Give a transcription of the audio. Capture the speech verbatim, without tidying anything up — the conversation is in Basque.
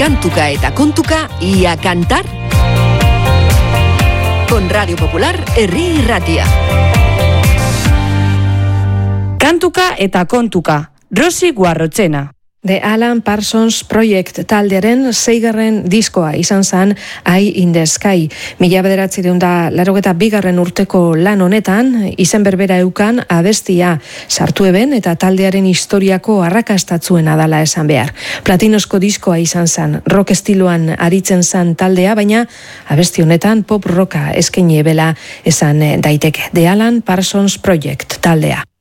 Kantuka eta kontuka y a cantar. Con Radio Popular, Herri Irratia. Kantuka eta kontuka, Rosi Guarrochena. The Alan Parsons Project taldearen seigarren diskoa izan zen Eye in the Sky. Mila bederatziehun eta laurogeita bigarren urteko lan honetan, izen berbera eukan abestia sartu eben eta taldearen historiako arrakastatzuena dala esan behar. Platinosko diskoa izan zen, rock estiloan aritzen zen taldea, baina abesti honetan pop rocka eskaini ebela esan daiteke. The Alan Parsons Project taldea.